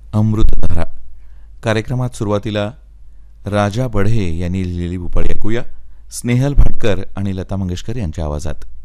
अमृतधारा कार्यक्रमात सुरुवातीला राजा बढे यांनी लिहिलेली भूपाळी ऐकूया. स्नेहल भाटकर आणि लता मंगेशकर यांच्या आवाजात.